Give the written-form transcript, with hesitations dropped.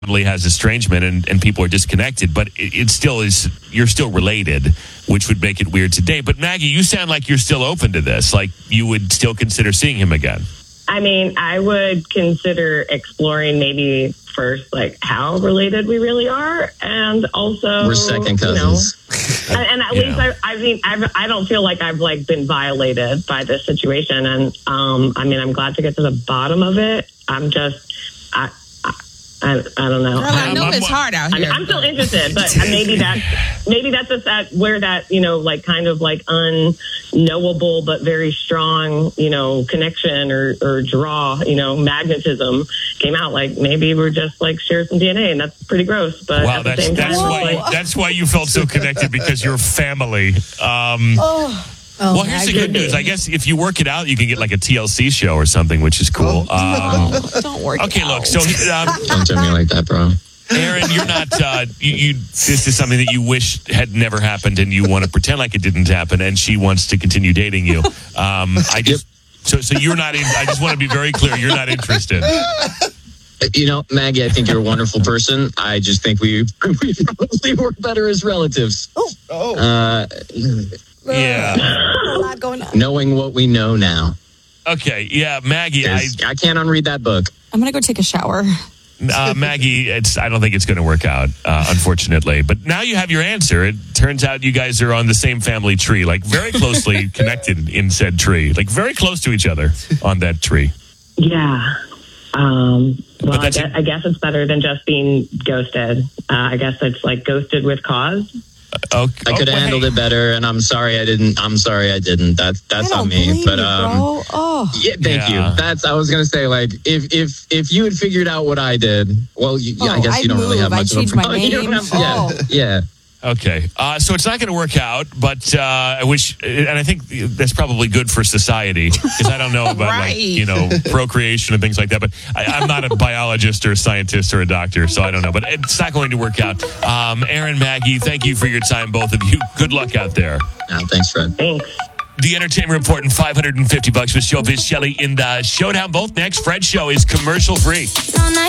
family has estrangement and people are disconnected, but it still is, you're still related, which would make it weird today. But Maggie, you sound like you're still open to this. Like you would still consider seeing him again. I mean, I would consider exploring maybe first, like how related we really are. And also, we're second cousins. And at least I don't feel like I've like been violated by this situation. And I mean, I'm glad to get to the bottom of it. I'm just, I don't know. Girl, I know it's hard out here. I'm still interested, but maybe that's just where that, like kind of like unknowable but very strong, connection or draw, magnetism came out. Like maybe we're just like share some DNA, and that's pretty gross. But wow, at the same time, that's why you felt so connected, because you're family. Well, here's the good news. I guess if you work it out, you can get like a TLC show or something, which is cool. Don't work okay, it look, out. so Don't do me like that, bro. Aaron, you're not. This is something that you wish had never happened, and you want to pretend like it didn't happen. And she wants to continue dating you. So you're not. I just want to be very clear. You're not interested. Maggie, I think you're a wonderful person. I just think we probably work better as relatives. Yeah. A lot going on. Knowing what we know now. Okay. Yeah, Maggie. I can't unread that book. I'm going to go take a shower. Maggie, I don't think it's going to work out, unfortunately. But now you have your answer. It turns out you guys are on the same family tree, like very closely connected in said tree, like very close to each other on that tree. Yeah. Well, I guess it's better than just being ghosted. I guess it's like ghosted with cause. I could have handled it better, and I'm sorry I didn't. That's on me. But yeah, thank you. I was gonna say, like, if you had figured out what I did, well, I guess you don't really have much of a problem. You don't have, yeah. Okay, so it's not going to work out, but I wish, and I think that's probably good for society, because I don't know about procreation and things like that. But I'm not a biologist or a scientist or a doctor, so I don't know. But it's not going to work out. Aaron, Maggie, thank you for your time, both of you. Good luck out there. Thanks, Fred. Thanks. The Entertainment Report and $550 with Showbiz Shelley in the Showdown. Both next. Fred's show is commercial free.